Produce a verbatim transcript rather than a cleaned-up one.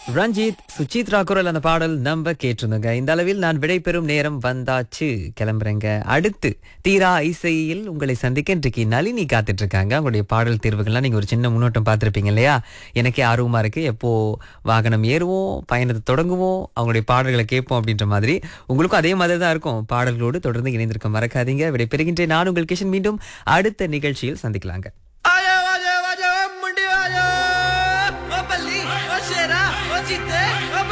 ரஞ்சித் சுசித்ரா குரல் அந்த பாடல் நம்ம கேட்டிருந்தோங்க. இந்த அளவில் நான் விடைபெறும் நேரம் வந்தாச்சு, கிளம்புறேங்க. அடுத்து தீரா இசையில் உங்களை சந்திக்க இன்றைக்கு நளினி காத்துட்டு இருக்காங்க. அவங்களுடைய பாடல் தேர்வுகள்லாம் நீங்க ஒரு சின்ன முன்னோட்டம் பார்த்திருப்பீங்க இல்லையா? எனக்கே ஆர்வமா இருக்கு, எப்போ வாகனம் ஏறுவோம், பயணத்தை தொடங்குவோம், அவங்களுடைய பாடல்களை கேட்போம் அப்படின்ற மாதிரி. உங்களுக்கும் அதே மாதிரி தான் இருக்கும். பாடல்களோடு தொடர்ந்து இணைந்திருக்க மறக்காதீங்க. விடைபெறுகின்றேன் நான் உங்கள் கிஷன். மீண்டும் அடுத்த நிகழ்ச்சியில் சந்திக்கலாங்க.